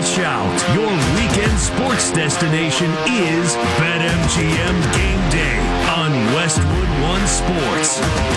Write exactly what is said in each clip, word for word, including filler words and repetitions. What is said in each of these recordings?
Watch out. Your weekend sports destination is BetMGM Game Day on Westwood One Sports.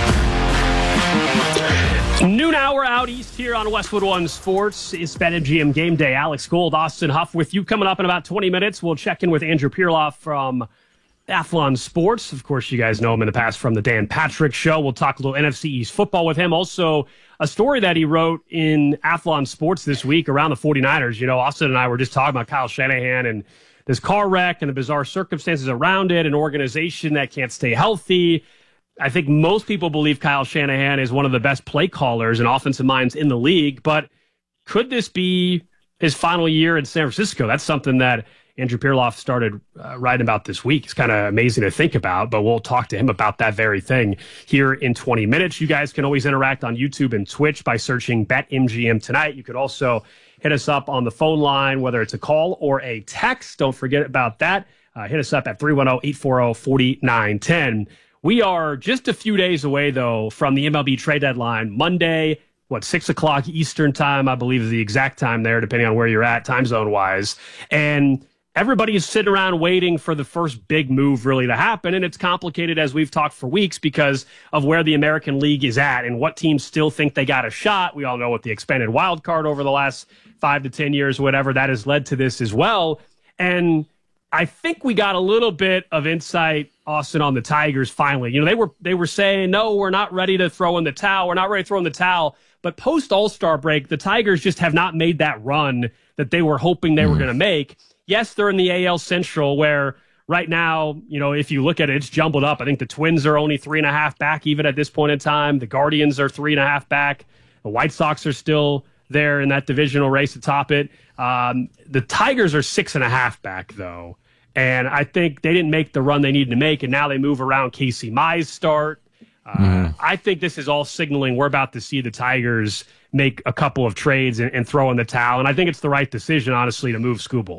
Noon hour out east here on Westwood One Sports is BetMGM Game Day. Alex Gold, Austin Huff with you. Coming up in about twenty minutes, we'll check in with Andrew Pirloff from Athlon Sports. Of course, you guys know him in the past from the Dan Patrick Show. We'll talk a little N F C East football with him. Also, a story that he wrote in Athlon Sports this week around the 49ers. You know, Austin and I were just talking about Kyle Shanahan and this car wreck and the bizarre circumstances around it, an organization that can't stay healthy. I think most people believe Kyle Shanahan is one of the best play callers and offensive minds in the league, but could this be his final year in San Francisco? That's something that Andrew Pirloff started uh, writing about this week. It's kind of amazing to think about, but we'll talk to him about that very thing here in twenty minutes. You guys can always interact on YouTube and Twitch by searching BetMGM Tonight. You could also hit us up on the phone line, whether it's a call or a text. Don't forget about that. Uh, hit us up at three one zero, eight four zero, four nine one zero. We are just a few days away, though, from the M L B trade deadline. Monday, what, six o'clock Eastern time, I believe is the exact time there, depending on where you're at, time zone-wise. And everybody is sitting around waiting for the first big move really to happen, and it's complicated, as we've talked for weeks, because of where the American League is at and what teams still think they got a shot. We all know what the expanded wild card over the last five to ten years, whatever, that has led to this as well. And I think we got a little bit of insight, Austin, on the Tigers finally. You know, they were they were saying, no, we're not ready to throw in the towel. We're not ready to throw in the towel. But post All-Star break, the Tigers just have not made that run that they were hoping they mm. were going to make. Yes, they're in the A L Central, where right now, you know, if you look at it, it's jumbled up. I think the Twins are only three and a half back even at this point in time. The Guardians are three and a half back. The White Sox are still there in that divisional race to top it. Um, the Tigers are six and a half back, though. And I think they didn't make the run they needed to make, and now they move around Casey Mize start. Uh, mm. I think this is all signaling we're about to see the Tigers make a couple of trades and, and throw in the towel. And I think it's the right decision, honestly, to move Skubal.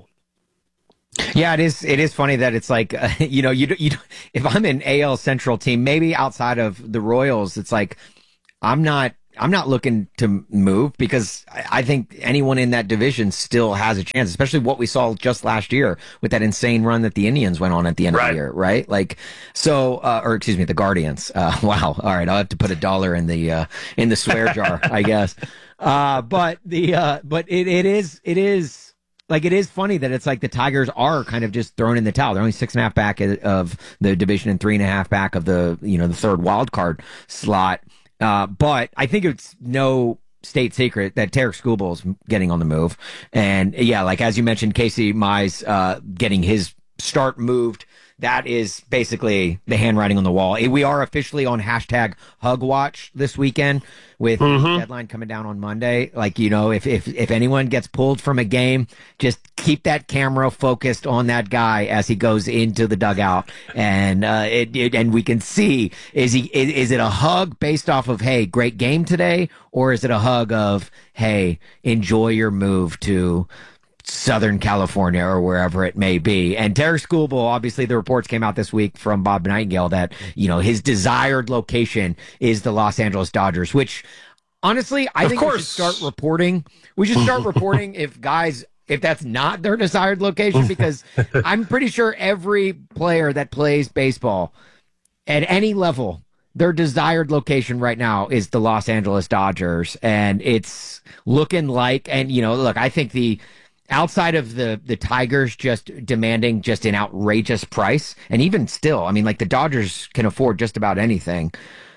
Yeah, it is. It is funny that it's like, uh, you know, you, you, if I'm an A L Central team, maybe outside of the Royals, it's like, I'm not, I'm not looking to move because I, I think anyone in that division still has a chance, especially what we saw just last year with that insane run that the Indians went on at the end right. of the year, right? Like, so, uh, or excuse me, the Guardians. Uh, wow. All right. I'll have to put a dollar in the, uh, in the swear jar, I guess. Uh, but the, uh, but it, it is, it is, Like, it is funny that it's like the Tigers are kind of just thrown in the towel. They're only six and a half back of the division and three and a half back of the, you know, the third wild card slot. Uh, but I think it's no state secret that Tarik Skubal is getting on the move. And yeah, like, as you mentioned, Casey Mize, uh, getting his start moved. That is basically the handwriting on the wall. We are officially on hashtag Hug Watch this weekend with mm-hmm. the deadline coming down on Monday. Like, you know, if, if, if anyone gets pulled from a game, just keep that camera focused on that guy as he goes into the dugout. And, uh, it, it and we can see, is he, is, is it a hug based off of, hey, great game today? Or is it a hug of, hey, enjoy your move to Southern California or wherever it may be? And Tarik Skubal, obviously the reports came out this week from Bob Nightingale that, you know, his desired location is the Los Angeles Dodgers, which honestly, I of think course. we should start reporting. We should start reporting if guys, if that's not their desired location, because I'm pretty sure every player that plays baseball at any level, their desired location right now is the Los Angeles Dodgers. And it's looking like, and you know, look, I think the, outside of the, the Tigers just demanding just an outrageous price, and even still, I mean, like the Dodgers can afford just about anything.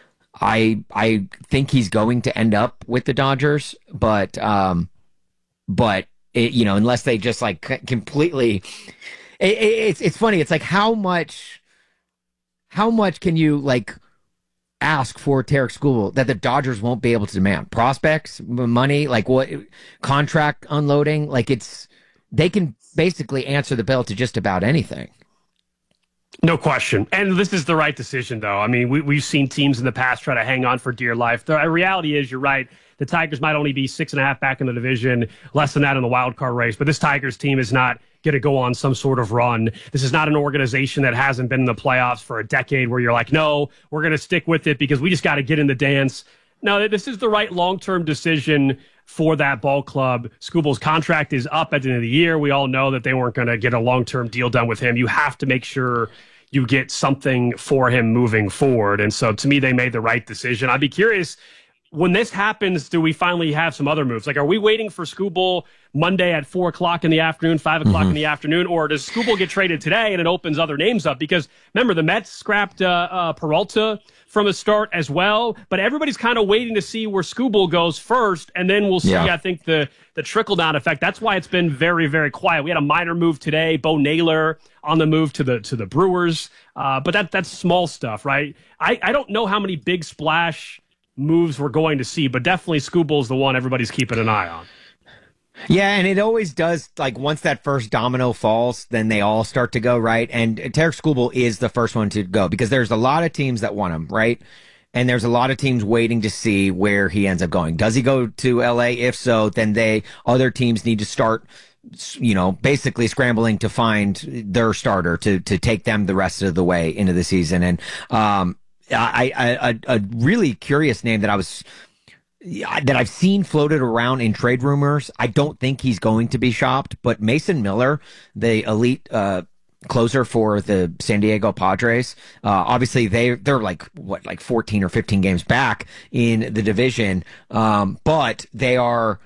I I think he's going to end up with the Dodgers, but um, but it, you know, unless they just like c- completely, it, it, it's it's funny. It's like how much, how much can you like ask for Tarik Skubal that the Dodgers won't be able to demand? Prospects, money, like what, contract unloading, like it's, they can basically answer the bell to just about anything. No question. And this is the right decision, though. I mean, we, we've seen teams in the past try to hang on for dear life. The reality is, you're right, the Tigers might only be six and a half back in the division, less than that in the wild card race, but this Tigers team is not going to go on some sort of run. This is not an organization that hasn't been in the playoffs for a decade where you're like, no, we're going to stick with it because we just got to get in the dance. No, this is the right long-term decision for that ball club. Skubal's contract is up at the end of the year. We all know that they weren't going to get a long-term deal done with him. You have to make sure you get something for him moving forward. And so to me, they made the right decision. I'd be curious, when this happens, do we finally have some other moves? Like, are we waiting for Skubal Monday at four o'clock in the afternoon, five o'clock mm-hmm. in the afternoon, or does Skubal get traded today and it opens other names up? Because remember, the Mets scrapped uh, uh, Peralta from the start as well, but everybody's kind of waiting to see where Skubal goes first, and then we'll see, yeah. I think, the the trickle-down effect. That's why it's been very, very quiet. We had a minor move today, Bo Naylor on the move to the to the Brewers, uh, but that that's small stuff, right? I, I don't know how many big splash moves we're going to see, but definitely Skubal's the one everybody's keeping an eye on. Yeah, and it always does, like, once that first domino falls, then they all start to go, right? And Tarik Skubal is the first one to go because there's a lot of teams that want him, right? And there's a lot of teams waiting to see where he ends up going. Does he go to L A? If so, then they other teams need to start, you know, basically scrambling to find their starter to to take them the rest of the way into the season. And um, I, I a, a really curious name that I was. that I've seen floated around in trade rumors. I don't think he's going to be shopped, but Mason Miller, the elite uh, closer for the San Diego Padres, uh, obviously they they're like what like fourteen or fifteen games back in the division, um, but they are.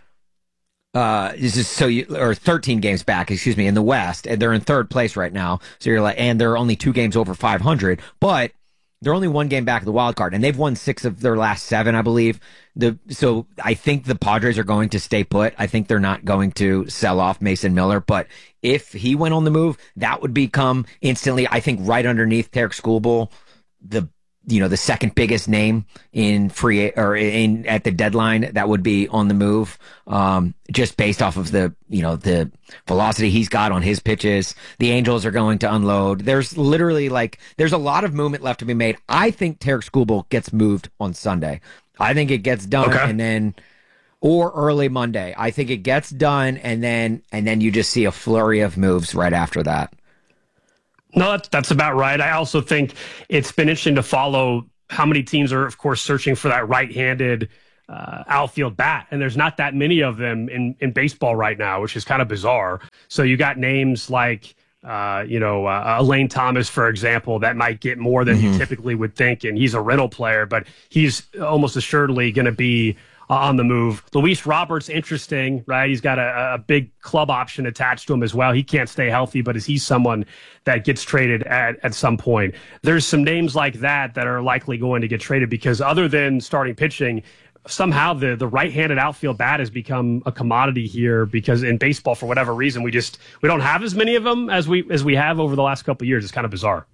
Uh, this is so you, or thirteen games back, excuse me, in the West, and they're in third place right now. So you're like, and they're only two games over five hundred, but they're only one game back of the wild card, and they've won six of their last seven, I believe. The so I think the Padres are going to stay put. I think they're not going to sell off Mason Miller, but if he went on the move, that would become instantly, I think, right underneath Tarik Skubal, the you know the second biggest name in free or in at the deadline that would be on the move, um, just based off of the you know the velocity he's got on his pitches. The Angels are going to unload. There's literally like there's a lot of movement left to be made. I think Tarik Skubal gets moved on Sunday. I think it gets done okay. and then or early Monday. I think it gets done and then and then you just see a flurry of moves right after that. No, that's, that's about right. I also think it's been interesting to follow how many teams are, of course, searching for that right-handed uh, outfield bat. And there's not that many of them in, in baseball right now, which is kind of bizarre. So you got names like, uh, you know, uh, Elaine Thomas, for example, that might get more than mm-hmm. you typically would think. And he's a rental player, but he's almost assuredly going to be Uh, on the move. Luis Roberts, interesting, right? He's got a, a big club option attached to him as well. He can't stay healthy, but is he someone that gets traded at, at some point? There's some names like that that are likely going to get traded because other than starting pitching, somehow the, the right-handed outfield bat has become a commodity here because in baseball, for whatever reason, we just we don't have as many of them as we as we have over the last couple of years. It's kind of bizarre.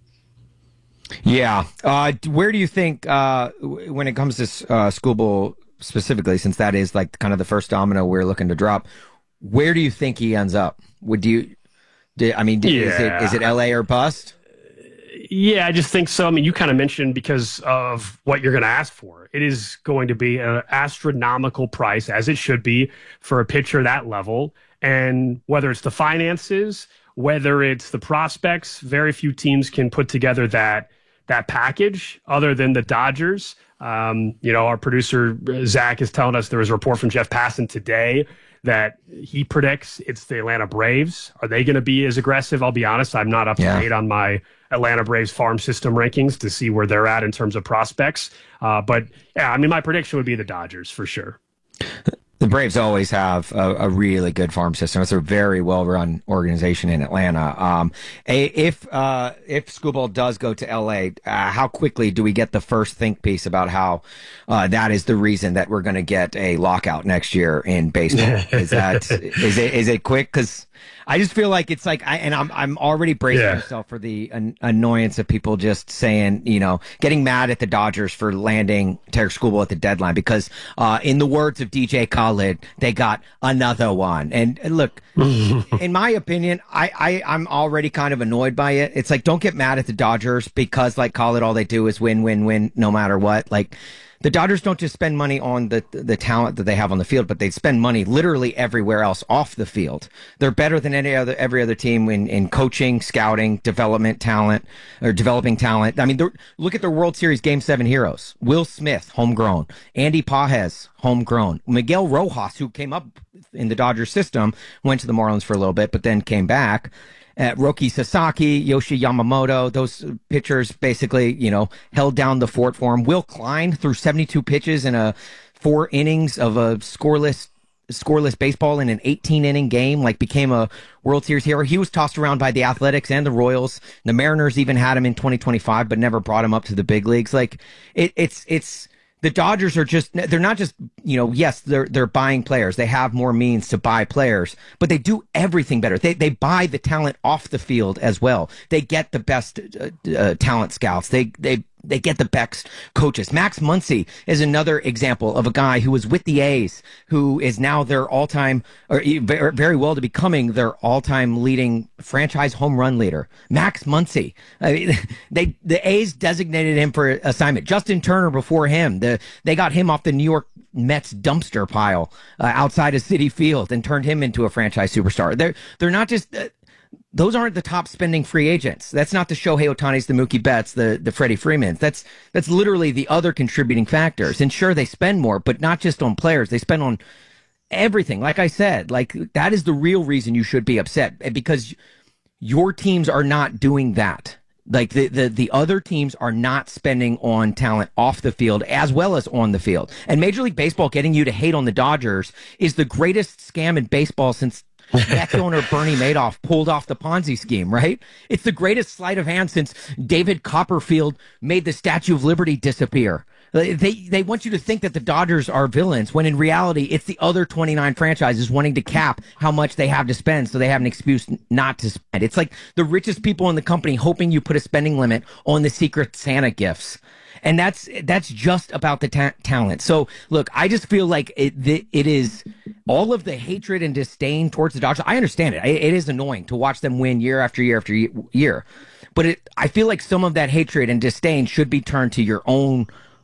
Yeah. Uh, where do you think uh, when it comes to uh, Skubal specifically, since that is like kind of the first domino we're looking to drop, where do you think he ends up? Would you, do, I mean, yeah. is it is it L A or bust? Yeah, I just think so. I mean, you kind of mentioned because of what you're going to ask for. It is going to be an astronomical price, as it should be, for a pitcher that level. And whether it's the finances, whether it's the prospects, very few teams can put together that that package other than the Dodgers. Um, you know, our producer, Zach, is telling us there was a report from Jeff Passan today that he predicts it's the Atlanta Braves. Are they going to be as aggressive? I'll be honest, I'm not up to yeah. date on my Atlanta Braves farm system rankings to see where they're at in terms of prospects. Uh, but, yeah, I mean, my prediction would be the Dodgers for sure. The Braves always have a, a really good farm system. It's a very well-run organization in Atlanta. Um, a, if uh, if Skubal does go to L A, uh, how quickly do we get the first think piece about how uh, that is the reason that we're going to get a lockout next year in baseball? Is that is it is it quick? Because I just feel like it's like, I, and I'm I'm already bracing yeah. myself for the an, annoyance of people just saying, you know, getting mad at the Dodgers for landing Tarik Skubal at the deadline because, uh, in the words of D J Khaled, they got another one. And, and look, in my opinion, I, I I'm already kind of annoyed by it. It's like, don't get mad at the Dodgers because, like Khaled, all they do is win, win, win, no matter what. Like, the Dodgers don't just spend money on the the talent that they have on the field, but they spend money literally everywhere else off the field. They're better than any other every other team in, in coaching, scouting, development talent, or developing talent. I mean, look at their World Series Game Seven heroes: Will Smith, homegrown; Andy Pages, homegrown; Miguel Rojas, who came up in the Dodgers system, went to the Marlins for a little bit, but then came back. Uh, Roki Sasaki, Yoshi Yamamoto, those pitchers basically, you know, held down the fort for him. Will Klein threw seventy-two pitches in a four innings of a scoreless scoreless baseball in an eighteen inning game, like became a World Series hero. He was tossed around by the Athletics and the Royals. The Mariners even had him in twenty twenty-five, but never brought him up to the big leagues. Like it, it's, it's, the Dodgers are just, they're not just, you know, yes, they're, they're buying players. They have more means to buy players, but they do everything better. They, they buy the talent off the field as well. They get the best uh, uh, talent scouts. They, they, they get the best coaches. Max Muncy is another example of a guy who was with the A's, who is now their all-time, or very well to becoming their all-time leading franchise home run leader. Max Muncy. I mean, they, the A's designated him for assignment. Justin Turner before him. The, they got him off the New York Mets dumpster pile uh, outside of Citi Field and turned him into a franchise superstar. They're, they're not just, uh, those aren't the top spending free agents. That's not the Shohei Otanis, the Mookie Betts, the, the Freddie Freemans. That's, that's literally the other contributing factors. And sure, they spend more, but not just on players. They spend on everything. Like I said, like that is the real reason you should be upset, because your teams are not doing that. Like the, the, the other teams are not spending on talent off the field as well as on the field. And Major League Baseball getting you to hate on the Dodgers is the greatest scam in baseball since Mets owner Bernie Madoff pulled off the Ponzi scheme, right? It's the greatest sleight of hand since David Copperfield made the Statue of Liberty disappear. They they want you to think that the Dodgers are villains, when in reality, it's the other twenty-nine franchises wanting to cap how much they have to spend so they have an excuse not to spend. It's like the richest people in the company hoping you put a spending limit on the Secret Santa gifts. And that's that's just about the ta- talent. So, look, I just feel like it it is all of the hatred and disdain towards the Dodgers. I understand it. It is annoying to watch them win year after year after year. But it, I feel like some of that hatred and disdain should be turned to your own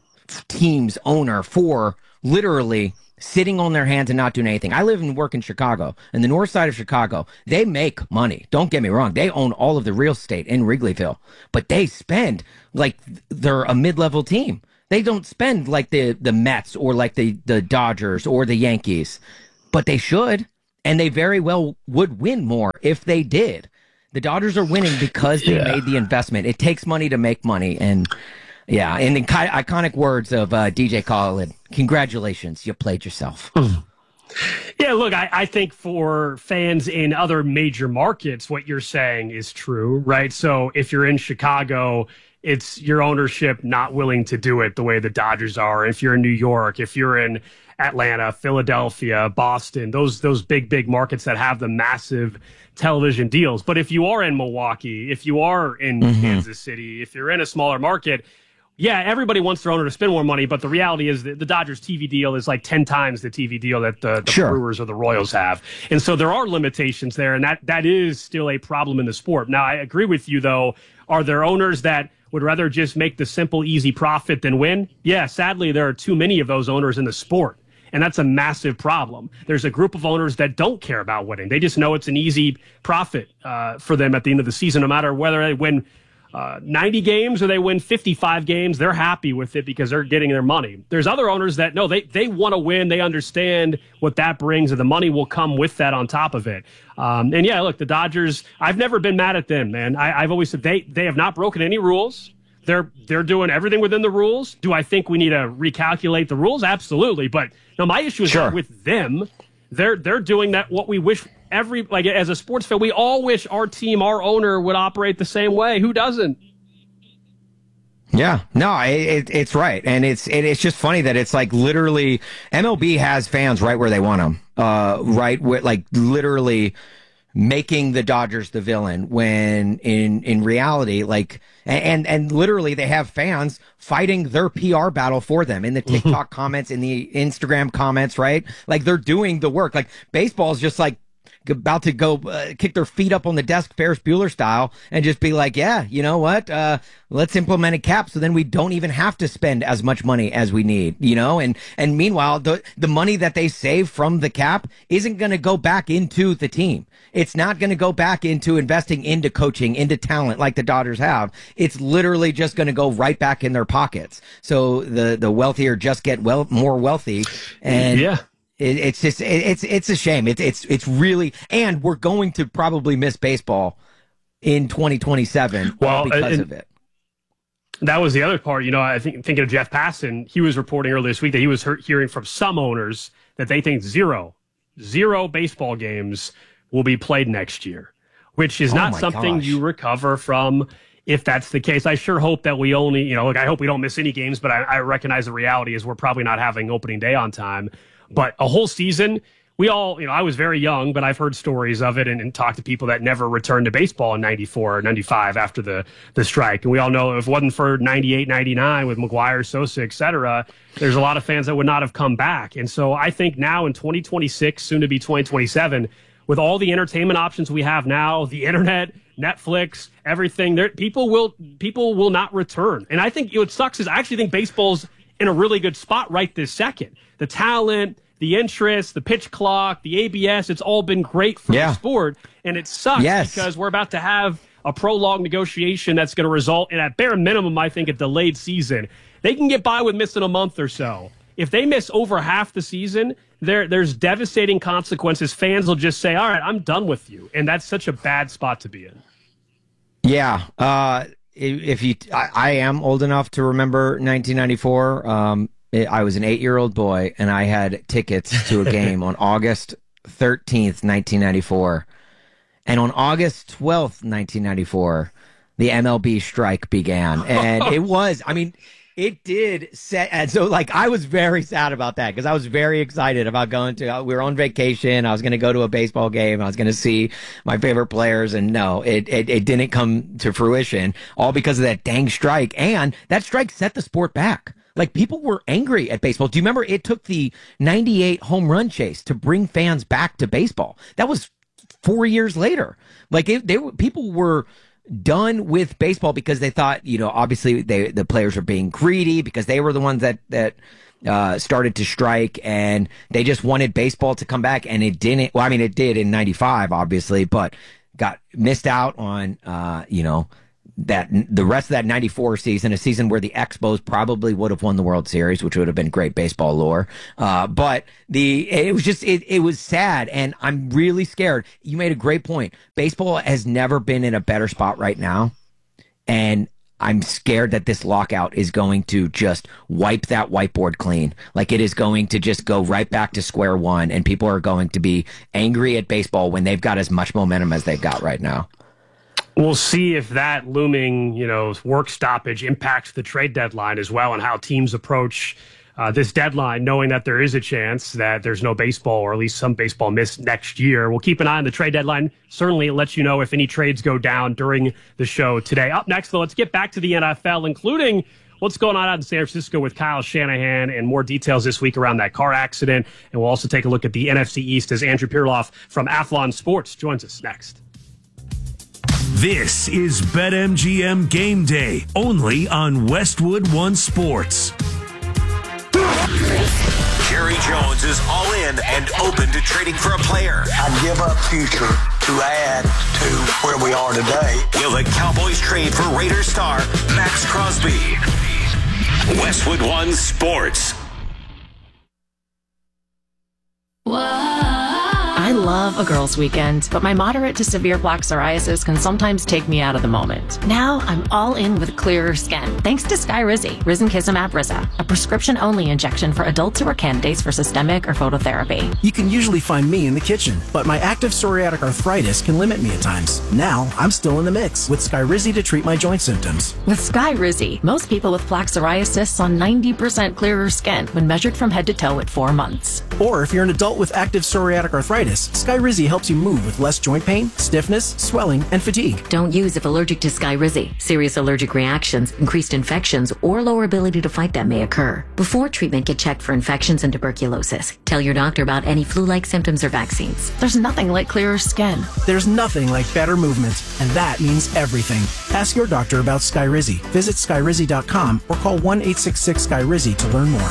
team's owner for literally sitting on their hands and not doing anything. I live and work in Chicago, and the north side of Chicago, they make money. Don't get me wrong. They own all of the real estate in Wrigleyville, but they spend like they're a mid-level team. They don't spend like the, the Mets or like the, the Dodgers or the Yankees, but they should, and they very well would win more if they did. The Dodgers are winning because they yeah. made the investment. It takes money to make money, and yeah, in the iconic words of uh, D J Khaled, congratulations, you played yourself. Yeah, look, I, I think for fans in other major markets, what you're saying is true, right? So if you're in Chicago, it's your ownership not willing to do it the way the Dodgers are. If you're in New York, if you're in Atlanta, Philadelphia, Boston, those those big, big markets that have the massive television deals. But if you are in Milwaukee, if you are in mm-hmm. Kansas City, if you're in a smaller market, yeah, everybody wants their owner to spend more money, but the reality is that the Dodgers T V deal is like ten times the T V deal that the, the sure. Brewers or the Royals have. And so there are limitations there, and that that is still a problem in the sport. Now, I agree with you, though. Are there owners that would rather just make the simple, easy profit than win? Yeah, sadly, there are too many of those owners in the sport, and that's a massive problem. There's a group of owners that don't care about winning. They just know it's an easy profit uh, for them at the end of the season, no matter whether they win Uh, ninety games or they win fifty-five games, they're happy with it because they're getting their money. There's other owners that, no, they, they want to win. They understand what that brings, and the money will come with that on top of it. Um, and, yeah, look, the Dodgers, I've never been mad at them, man. I, I've always said they, they have not broken any rules. They're they're doing everything within the rules. Do I think we need to recalculate the rules? Absolutely. But no, my issue is sure. not with them. They're they're doing that what we wish every like as a sports fan, we all wish our team, our owner would operate the same way. Who doesn't? Yeah, no, it, it's right, and it's it, it's just funny that it's like literally M L B has fans right where they want them, uh, right, where, like literally making the Dodgers the villain when in in reality, like, and and literally they have fans fighting their P R battle for them in the TikTok comments, in the Instagram comments, right? Like they're doing the work. Like baseball is just like about to go uh, kick their feet up on the desk, Ferris Bueller style, and just be like, yeah, you know what? Uh, let's implement a cap so then we don't even have to spend as much money as we need, you know? And, and meanwhile, the, the money that they save from the cap isn't going to go back into the team. It's not going to go back into investing into coaching, into talent like the Dodgers have. It's literally just going to go right back in their pockets. So the, the wealthier just get well, more wealthy. And yeah. It, it's just it, it's it's a shame. It's it's it's really, and we're going to probably miss baseball in twenty twenty-seven well, because and, of it. That was the other part. You know, I think thinking of Jeff Passan, he was reporting earlier this week that he was heard, hearing from some owners that they think zero, zero baseball games will be played next year, which is Oh not my something gosh. you recover from. If that's the case, I sure hope that we only, you know, like I hope we don't miss any games, but I, I recognize the reality is we're probably not having opening day on time. But a whole season, we all, you know, I was very young, but I've heard stories of it and, and talked to people that never returned to baseball in ninety-four or ninety-five after the, the strike. And we all know if it wasn't for ninety-eight, ninety-nine with McGuire, Sosa, et cetera, there's a lot of fans that would not have come back. And so I think now in twenty twenty-six, soon to be twenty twenty-seven, with all the entertainment options we have now, the internet, Netflix, everything, there, people will people will not return. And I think what sucks is I actually think baseball's in a really good spot right this second. The talent, the interest, the pitch clock, the A B S, it's all been great for Yeah. the sport. And it sucks Yes. because we're about to have a prolonged negotiation that's going to result in, at bare minimum, I think, a delayed season. They can get by with missing a month or so. If they miss over half the season, there there's devastating consequences. Fans will just say, all right, I'm done with you. And that's such a bad spot to be in. Yeah. Uh, if you, I, I am old enough to remember nineteen ninety-four. Um, it, I was an eight-year-old boy, and I had tickets to a game on August thirteenth, nineteen ninety-four. And on August twelfth, nineteen ninety-four, the M L B strike began. And it was, I mean, it did set, and so like I was very sad about that because I was very excited about going to, we were on vacation. I was going to go to a baseball game. I was going to see my favorite players. And no, it, it, it didn't come to fruition, all because of that dang strike. And that strike set the sport back. Like people were angry at baseball. Do you remember it took the ninety-eight home run chase to bring fans back to baseball? That was four years later. Like it, they were, people were done with baseball because they thought, you know, obviously they, the players were being greedy because they were the ones that, that, uh, started to strike, and they just wanted baseball to come back, and it didn't. Well, I mean, it did in ninety-five, obviously, but got missed out on, uh, you know, that the rest of that ninety-four season, a season where the Expos probably would have won the World Series, which would have been great baseball lore. Uh, but the, it was just, it, it was sad, and I'm really scared. You made a great point. Baseball has never been in a better spot right now. And I'm scared that this lockout is going to just wipe that whiteboard clean. Like it is going to just go right back to square one, and people are going to be angry at baseball when they've got as much momentum as they've got right now. We'll see if that looming, you know, work stoppage impacts the trade deadline as well, and how teams approach uh, this deadline, knowing that there is a chance that there's no baseball, or at least some baseball missed next year. We'll keep an eye on the trade deadline. Certainly, it lets you know if any trades go down during the show today. Up next, though, let's get back to the N F L, including what's going on out in San Francisco with Kyle Shanahan, and more details this week around that car accident. And we'll also take a look at the N F C East as Andrew Pirloff from Athlon Sports joins us next. This is BetMGM Game Day, only on Westwood One Sports. Jerry Jones is all in and open to trading for a player. I'd give up future to add to where we are today. Will the Cowboys trade for Raiders star Max Crosby? Westwood One Sports. I love a girls' weekend, but my moderate to severe plaque psoriasis can sometimes take me out of the moment. Now I'm all in with clearer skin, thanks to Skyrizi, Risankizumab Riza, a prescription-only injection for adults who are candidates for systemic or phototherapy. You can usually find me in the kitchen, but my active psoriatic arthritis can limit me at times. Now I'm still in the mix with Skyrizi to treat my joint symptoms. With Skyrizi, most people with plaque psoriasis saw ninety percent clearer skin when measured from head to toe at four months. Or if you're an adult with active psoriatic arthritis, arthritis, Skyrizi helps you move with less joint pain, stiffness, swelling, and fatigue. Don't use if allergic to Skyrizi. Serious allergic reactions, increased infections, or lower ability to fight them may occur. Before treatment, get checked for infections and tuberculosis. Tell your doctor about any flu-like symptoms or vaccines. There's nothing like clearer skin. There's nothing like better movement, and that means everything. Ask your doctor about Skyrizi. Visit Skyrizi dot com or call one eight six six Sky Rizzi to learn more.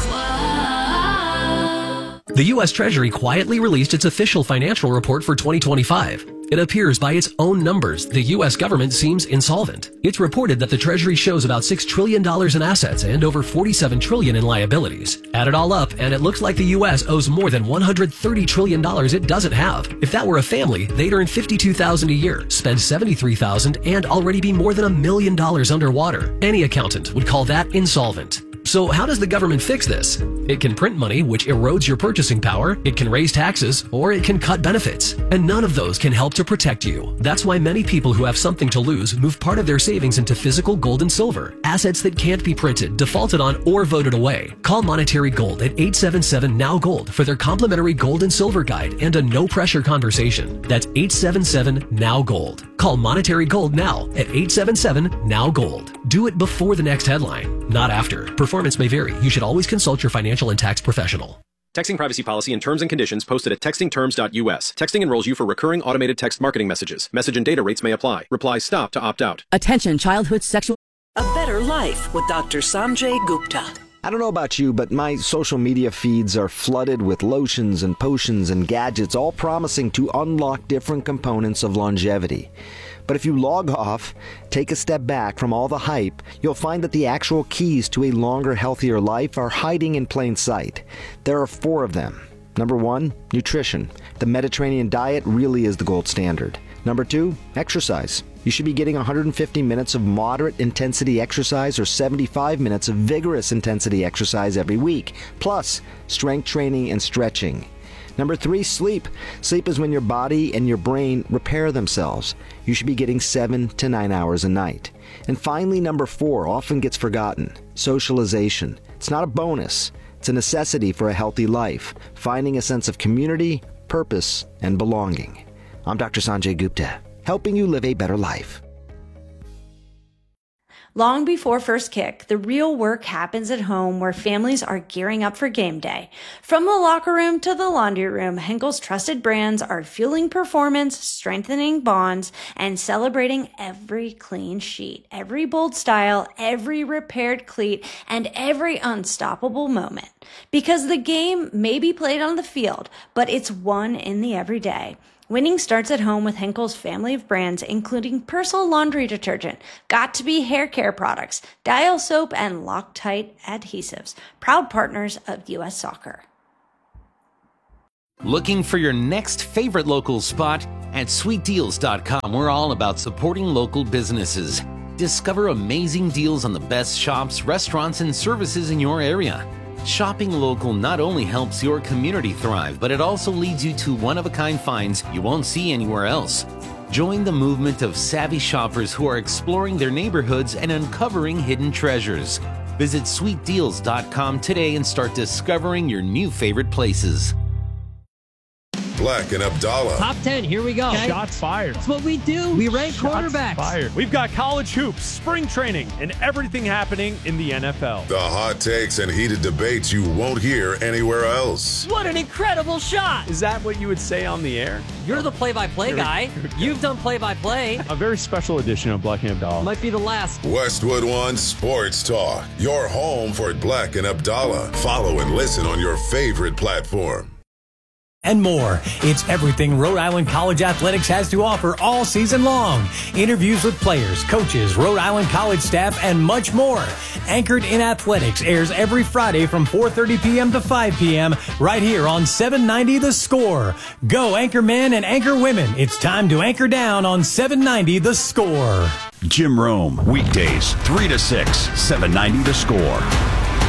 The U S Treasury quietly released its official financial report for twenty twenty-five. It appears by its own numbers, the U S government seems insolvent. It's reported that the Treasury shows about six trillion dollars in assets and over forty-seven trillion dollars in liabilities. Add it all up, and it looks like the U S owes more than one hundred thirty trillion dollars it doesn't have. If that were a family, they'd earn fifty-two thousand dollars a year, spend seventy-three thousand dollars, and already be more than a million dollars underwater. Any accountant would call that insolvent. So how does the government fix this? It can print money, which erodes your purchasing power, it can raise taxes, or it can cut benefits. And none of those can help to protect you. That's why many people who have something to lose move part of their savings into physical gold and silver, assets that can't be printed, defaulted on, or voted away. Call Monetary Gold at eight seven seven N O W Gold for their complimentary gold and silver guide and a no-pressure conversation. That's eight seven seven N O W Gold. Call Monetary Gold now at eight seven seven N O W Gold. Do it before the next headline, not after. Performance may vary. You should always consult your financial and tax professional. Texting privacy policy and terms and conditions posted at texting terms dot U S. Texting enrolls you for recurring automated text marketing messages. Message and data rates may apply. Reply stop to opt out. Attention, childhood sexual... A better life with Doctor Sanjay Gupta. I don't know about you, but my social media feeds are flooded with lotions and potions and gadgets, all promising to unlock different components of longevity. But if you log off, take a step back from all the hype, you'll find that the actual keys to a longer, healthier life are hiding in plain sight. There are four of them. Number one, nutrition. The Mediterranean diet really is the gold standard. Number two, exercise. You should be getting one hundred fifty minutes of moderate intensity exercise or seventy-five minutes of vigorous intensity exercise every week, plus strength training and stretching. Number three, sleep. Sleep is when your body and your brain repair themselves. You should be getting seven to nine hours a night. And finally, number four often gets forgotten. Socialization. It's not a bonus. It's a necessity for a healthy life. Finding a sense of community, purpose, and belonging. I'm Doctor Sanjay Gupta, helping you live a better life. Long before first kick, the real work happens at home where families are gearing up for game day. From the locker room to the laundry room, Henkel's trusted brands are fueling performance, strengthening bonds, and celebrating every clean sheet, every bold style, every repaired cleat, and every unstoppable moment. Because the game may be played on the field, but it's won in the everyday. Winning starts at home with Henkel's family of brands, including Persil laundry detergent, Got2b hair care products, Dial soap, and Loctite adhesives. Proud partners of U S Soccer. Looking for your next favorite local spot? At sweet deals dot com, we're all about supporting local businesses. Discover amazing deals on the best shops, restaurants, and services in your area. Shopping local not only helps your community thrive, but it also leads you to one-of-a-kind finds you won't see anywhere else. Join the movement of savvy shoppers who are exploring their neighborhoods and uncovering hidden treasures. Visit sweet deals dot com today and start discovering your new favorite places. Black and Abdallah. Top ten, here we go. Okay. Shots fired. That's what we do. We rank Shots quarterbacks. Fired. We've got college hoops, spring training, and everything happening in the N F L. The hot takes and heated debates you won't hear anywhere else. What an incredible shot. Is that what you would say on the air? You're the play-by-play guy. You've done play-by-play. A very special edition of Black and Abdallah. Might be the last. Westwood One Sports Talk. Your home for Black and Abdallah. Follow and listen on your favorite platform. And more. It's everything Rhode Island College Athletics has to offer all season long. Interviews with players, coaches, Rhode Island College staff, and much more. Anchored in Athletics airs every Friday from four thirty p.m. to five p.m. right here on seven ninety The Score. Go Anchor Men and Anchor Women. It's time to anchor down on seven ninety The Score. Jim Rome, weekdays, three to six, seven ninety The Score.